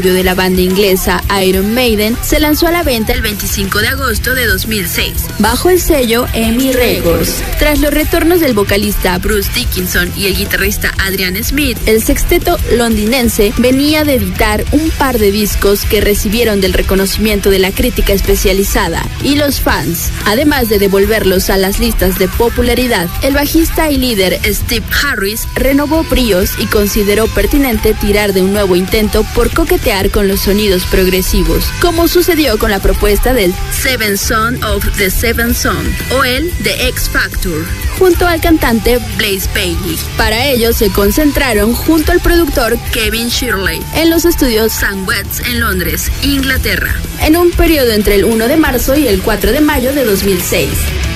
de la banda inglesa Iron Maiden se lanzó a la venta el 25 de agosto de 2006, bajo el sello EMI Records. Tras los retornos del vocalista Bruce Dickinson y el guitarrista Adrian Smith, el sexteto londinense venía de editar un par de discos que recibieron del reconocimiento de la crítica especializada y los fans, además de devolverlos a las listas de popularidad. El bajista y líder Steve Harris renovó bríos y consideró pertinente tirar de un nuevo intento por coquetear con los sonidos progresivos, como sucedió con la propuesta del Seventh Son of the Seventh Son o el The X Factor, junto al cantante Blaze Bayley. Para ello se concentraron junto al productor Kevin Shirley en los estudios Soundwest en Londres, Inglaterra, en un periodo entre el 1 de marzo y el 4 de mayo de 2006.